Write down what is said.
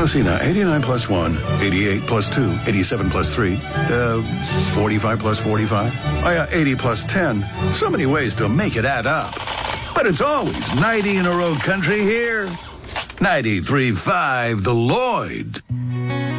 Let's see now. 89 plus 1, 88 plus 2, 87 plus 3, 45 plus 45. Oh, yeah, 80 plus 10. So many ways to make it add up. But it's always 90 in a row country here. 93.5 The Lloyd.